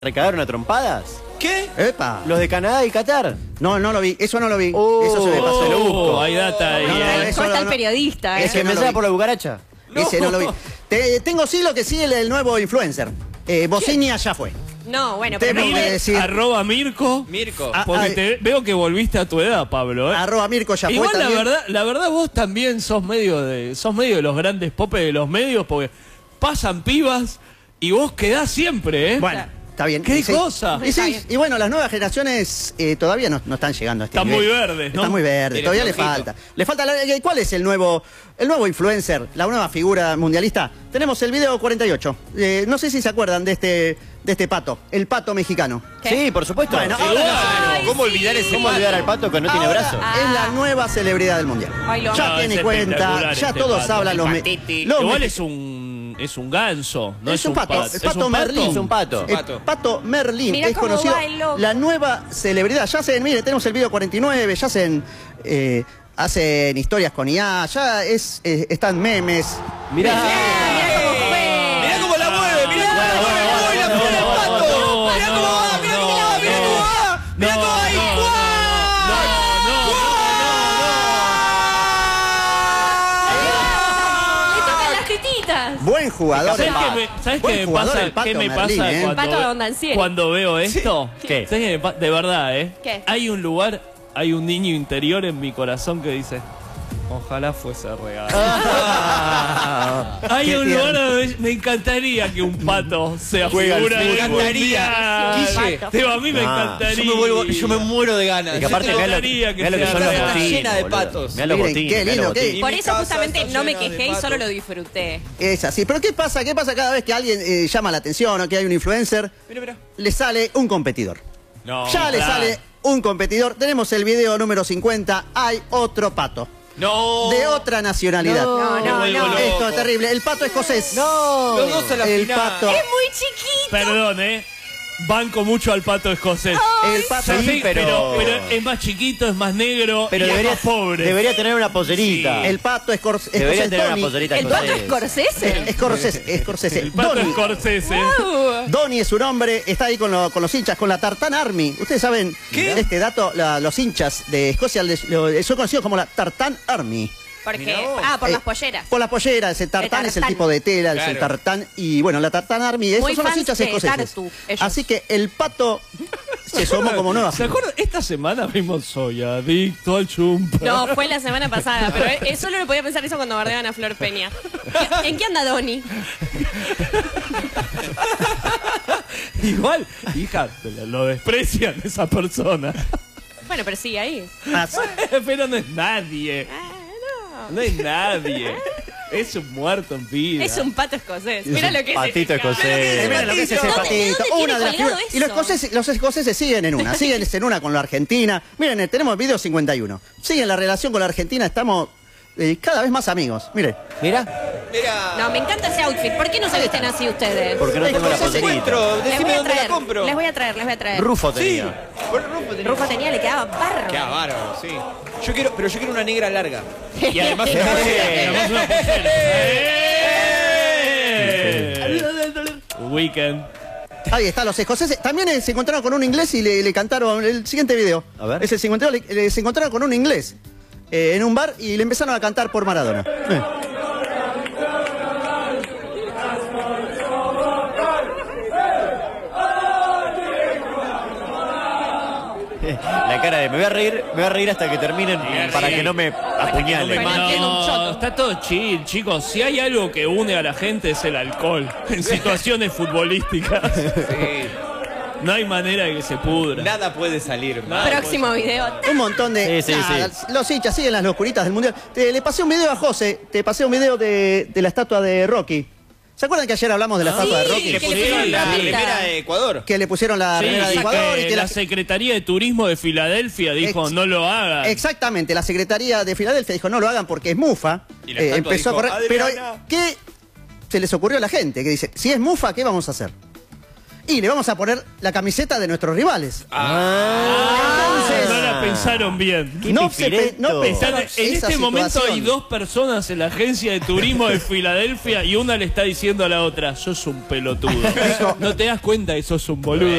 ¿Recagaron a trompadas? ¿Qué? ¡Epa! ¿Los de Canadá y Qatar? No, no lo vi, eso no lo vi. Oh, eso se me pasó. lo busco. Hay data ahí. eso Corta no, el periodista, Es que no lo empezaba vi. por la cucaracha. Ese no lo vi. Tengo sí lo que sí, el nuevo influencer. Bocinia ya fue. No, bueno, pero Tengo no que fue- decir. Arroba Mirko. Mirko. Porque veo que volviste a tu edad, Pablo. Arroba Mirko ya Igual fue también. la verdad vos también sos medio de los grandes popes de los medios, porque pasan pibas y vos quedás siempre, ¿eh? Bueno, está bien. ¿Qué Y sí, cosa? Y, Está sí, bien. y bueno, las nuevas generaciones todavía no están llegando a este Están nivel. muy verdes, ¿no? Están muy verdes, Tiene todavía le flojito. falta. Le falta ¿cuál es el nuevo influencer, la nueva figura mundialista? Tenemos el video 48. No sé si se acuerdan de este pato, el pato mexicano. ¿Qué? Sí, por supuesto. Bueno, Sí. ahora Ay, ¿Cómo sí. olvidar ese ¿Cómo olvidar al pato que no tiene Ahora brazo? es la nueva celebridad del mundial. Ay, lo Ya amo. tiene es cuenta, espectacular ya este todos pato. hablan los Patiti. Igual es un ganso, no es un pato, Es pato un Merlín. Es un pato. El Pato. pato Merlín Mirá es cómo conocido va el loco. la nueva celebridad. Ya hacen, mire, tenemos el video 49, ya hacen historias con IA, ya están memes. Mirá. Mirá cómo juega. Mirá cómo la mueve, mirá cómo la mueve, ¡Uy, la mueve el pato! Mirá cómo va, mirá cómo va, mirá cómo va, mirá cómo va, y Le tocan las tetitas. Buen jugador. ¿Sabes el pato. qué Buen me jugador pasa? el pato ¿Qué me Merlín, pasa ¿eh? Pato Abondancieri. cuando veo esto? ¿Qué? ¿Sabes qué me pasa? De verdad, ¿eh? ¿Qué? Hay un lugar, hay un niño interior en mi corazón que dice, ojalá fuese real. Hay Qué un tierno. lugar donde me encantaría que un pato sea Juega al figura fútbol. del Me encantaría. mundial. Guille. Digo, a mí me Ah. encantaría. yo me muero de ganas. Y que aparte te mirá lo gustaría que mirá lo que sea son los real. botines, Llena de boludo. patos. Mirá los Miren, botines, qué mirá los lindo, qué- botines. Y Por mi eso casa justamente está no me llena de quejé y patos. solo lo disfruté. Es así. Pero ¿qué pasa? ¿Qué pasa cada vez que alguien llama la atención o que hay un influencer? Mira. Le sale un competidor. No, Ya le claro. sale un competidor. Tenemos el video número 50. Hay otro pato. No. De otra nacionalidad. No, no, vuelvo no. loco. Esto es terrible. El pato escocés. No. Los dos a la El final. pato. Es muy chiquito. Perdón, banco mucho al pato escocés. El pato. Sí, pero- es más chiquito, es más negro Pero y debería, es más pobre. debería tener una poserita. El pato escocés. Debería tener una Donny. poserita ¿El pato escocés. Scorsese? Escocés. El pato Donny. Scorsese. Donny es su nombre, está ahí con los hinchas, con la Tartan Army. Ustedes saben este dato, los hinchas de Escocia son conocidos como la Tartan Army. Porque, Mirá vos. por Eh, las polleras. Por las polleras, el tartán es el tartán. tipo de tela, es el Claro. tartán. Y bueno, la Tartan Army, esos Muy son los fans hinchas de escoceses. Tartu, ellos. Así que el pato se sumó como nueva. ¿Se acuerdan? Esta semana vimos Soy adicto al chumpa. No, fue la semana pasada, pero solo le podía pensar eso cuando bardeaban a Flor Peña. ¿En qué anda Donny? Igual, hija, lo desprecian esa persona. Bueno, pero sí, ahí. Así- Pero no es nadie. No es nadie. Es un muerto en vida. Es un pato escocés. Mira lo que es Patito ese escocés. Miren lo que es ese ¿Dónde- patito. de dónde tiene Una de las colgado figuras. Y eso? los escoceses siguen en una. Siguen en una con la Argentina. Miren, tenemos video 51. Siguen la relación con la Argentina. Estamos cada vez más amigos. Mire. Mirá. Mira. No, me encanta ese outfit. ¿Por qué no se visten así ustedes? Porque no tengo la ¿Cómo se poserita. encuentro? Les Decime voy a dónde la traer. compro. Les voy a traer. Rufo Sí. tenía. Bueno, Rufo tenía. Rufo tenía, le quedaba bárbaro. Qué bárbaro, sí. Pero yo quiero una negra larga. Y además una pollera. Weekend. Ahí está, los escoceses. También se encontraron con un inglés y le cantaron el siguiente video. A ver. Es el 52. Se encontraron con un inglés en un bar y le empezaron a cantar por Maradona. La cara de me voy a reír hasta que terminen para que no me apuñalen. No, está todo chill, chicos. Si hay algo que une a la gente es el alcohol. En situaciones futbolísticas. Sí. No hay manera de que se pudra. Nada puede salir mal. Próximo video. Un montón de... Sí, sí, Nada, sí. Los hinchas siguen las locuritas del mundial. Le pasé un video a José. Te pasé un video de la estatua de Rocky. ¿Se acuerdan que ayer hablamos de la estatua de Sí, Rocky? Le que pusieron la pinta. remera de Ecuador. Que le pusieron la Sí, remera de sí, Ecuador que y que la Secretaría de Turismo de Filadelfia dijo Ex- no lo hagan. Exactamente, la Secretaría de Filadelfia dijo no lo hagan porque es mufa. Y la estatua Empezó a dijo, correr. Pero "Adriana". ¿qué se les ocurrió a la gente? Que dice, si es mufa, ¿qué vamos a hacer? Y le vamos a poner la camiseta de nuestros rivales. No la pensaron bien. No pensaron En esa este momento situación. hay 2 personas en la agencia de turismo de Filadelfia y una le está diciendo a la otra, sos un pelotudo. No te das cuenta que sos un boludo.